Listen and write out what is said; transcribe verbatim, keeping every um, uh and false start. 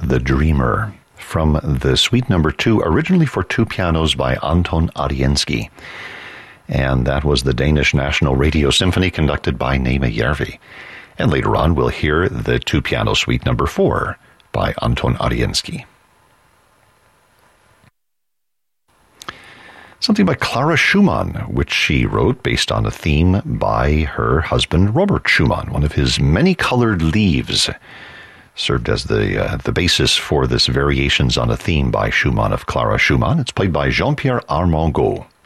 The Dreamer, from the Suite Number Two, originally for two pianos by Anton Arienski. And that was the Danish National Radio Symphony conducted by Naima Järvi. And later on, we'll hear the two-piano Suite Number Four by Anton Arienski. Something by Clara Schumann, which she wrote based on a theme by her husband, Robert Schumann. One of his many colored leaves served as the uh, the basis for this Variations on a Theme by Schumann of Clara Schumann. It's played by Jean-Pierre Armengaud.